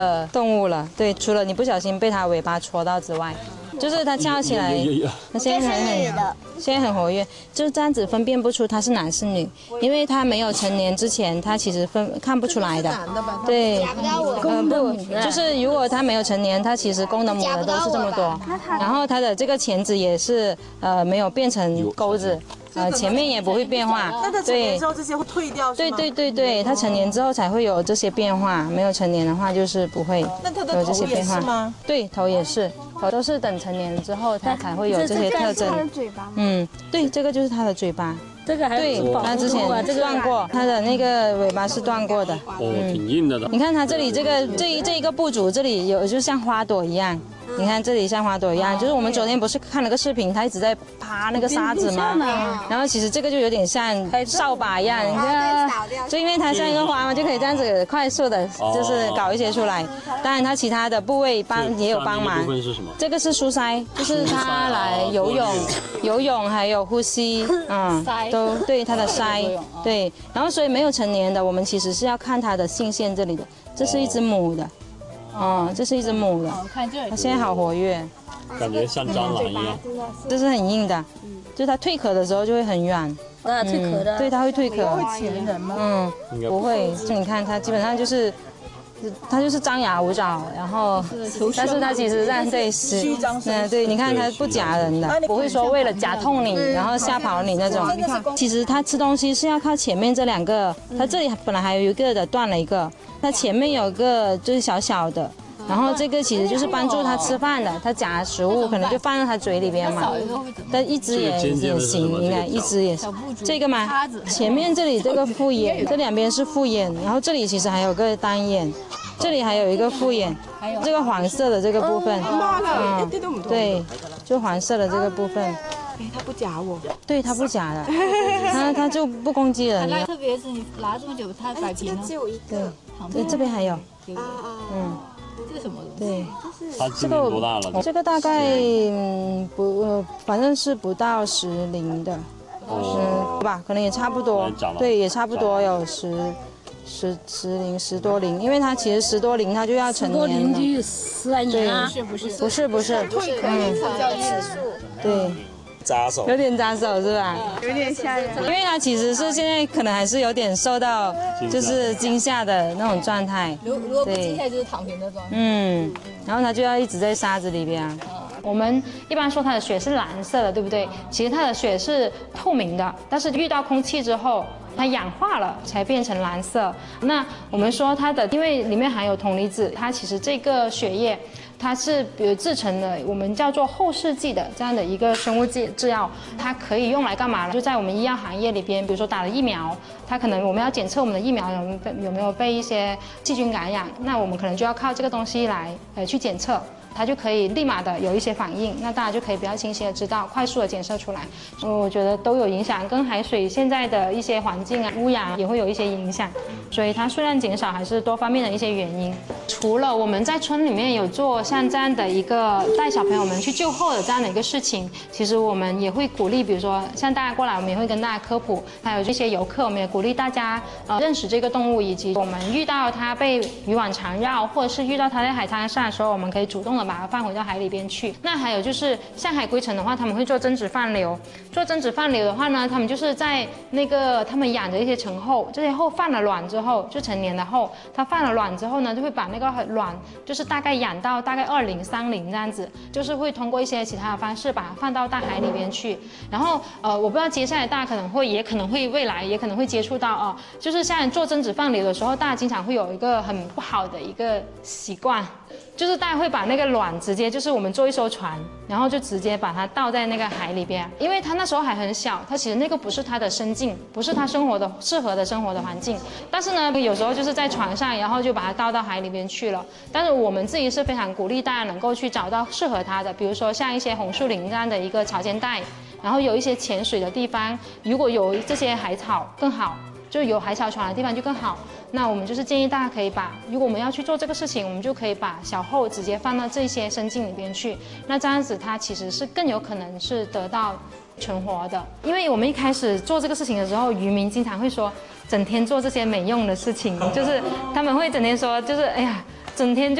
动物了。对，除了你不小心被它尾巴戳到之外，就是它叫起来，它现在很活跃，就是这样子分辨不出它是男是女，因为它没有成年之前，它其实看不出来的。对，不，就是如果它没有成年，它其实公的母的都是这么多，然后它的这个钳子也是没有变成钩子。前面也不会变化， 那它成年之后这些会退掉是吗？ 对，它成年之后才会有这些变化，没有成年的话就是不会有这些变化。 吗？ 对，头也是，头都是等成年之后它才会有这些特征。对，这个就是它的嘴巴。 这个还对，它之前断过，它的那个尾巴是断过的。 挺硬的。 你看它这里这一个部主这里有就像花朵一样。你看这里像花朵一样，就是我们昨天不是看了个视频，它一直在扒那个沙子吗？然后其实这个就有点像扫把一样，你看，就因为它像一个花嘛，就可以这样子快速的，就是搞一些出来。当然它其他的部位也有帮忙。这个是疏鳃，就是它来游泳还有呼吸，都对它的鳃，对。然后所以没有成年的，我们其实是要看它的性腺这里的，这是一只母的。这是一只母的，它现在好活跃， 感觉像蟑螂一样。 这是很硬的，就是它蜕壳的时候就会很软。 蜕壳的， 对，它会蜕壳。 会钳人吗？ 不会。就你看它基本上就是，它就是张牙舞爪，然后，但是它其实在对，你看它不夹人的，不会说为了夹痛你，然后吓跑你那种。其实它吃东西是要靠前面这两个，它这里本来还有一个的断了一个。它前面有个就是小小的，然后这个其实就是帮助它吃饭的，它夹食物可能就放在它嘴里边嘛。但一只也行，应该一只也行。这个吗？前面这里这个复眼，这两边是复眼，然后这里其实还有个单眼，这里还有一个复眼，这个黄色的这个部分，对，就黄色的这个部分。 它不夹我， 对，它不夹的，它就不攻击人。 特别是你拿这么久，它摆平了。 对，这边还有， 这是什么东西？ 对， 它今年多大了？ 这个大概反正是不到10龄的，10吧，可能也差不多，对，也差不多有10龄10多龄，因为它其实10多龄它就要成年了。10多龄就10来年啊？ 不是，对。 扎手， 有点扎手是吧？ 有点吓人。 因为它其实是现在可能还是有点受到就是惊吓的那种状态。 如果不惊吓就是躺平的状态。 然后它就要一直在沙子里边。我们一般说它的血是蓝色的，对不对？其实它的血是透明的，但是遇到空气之后，它氧化了才变成蓝色。那我们说它的，因为里面含有铜离子，它其实这个血液。它是比如制成的我们叫做后视镜的这样的一个生物制药，它可以用来干嘛呢？就在我们医药行业里边，比如说打了疫苗，它可能我们要检测我们的疫苗有没有被一些细菌感染，那我们可能就要靠这个东西来去检测。它就可以立马的有一些反应，那大家就可以比较清晰的知道，快速的检测出来。我觉得都有影响，跟海水现在的一些环境啊污染也会有一些影响，所以它数量减少还是多方面的一些原因。除了我们在村里面有做像这样的一个带小朋友们去救后的这样的一个事情，其实我们也会鼓励，比如说像大家过来，我们也会跟大家科普，还有这些游客，我们也鼓励大家认识这个动物，以及我们遇到它被渔网缠绕，或者是遇到它在海滩上的时候，我们可以主动的把它放回到海里边去。那还有就是像海龟城的话，他们会做增殖放流。做增殖放流的话呢，他们就是在那个他们养的一些成后，这些后放了卵之后，就成年的后，它放了卵之后呢，就会把那个卵就是大概养到大概20、30这样子，就是会通过一些其他的方式把它放到大海里边去。然后我不知道接下来大家也可能会未来也可能会接触到就是像做增殖放流的时候，大家经常会有一个很不好的一个习惯。就是大家会把那个卵直接就是我们坐一艘船，然后就直接把它倒在那个海里边，因为它那时候还很小，它其实那个不是它的生境，不是它适合的生活的环境。但是呢，有时候就是在船上，然后就把它倒到海里边去了。但是我们自己是非常鼓励大家能够去找到适合它的，比如说像一些红树林这样的一个潮间带，然后有一些潜水的地方，如果有这些海草更好。就有海草船的地方就更好。那我们就是建议大家可以把，如果我们要去做这个事情，我们就可以把小后直接放到这些生境里边去。那这样子它其实是更有可能是得到存活的。因为我们一开始做这个事情的时候，渔民经常会说，整天做这些没用的事情，就是他们会整天说，就是哎呀。 整天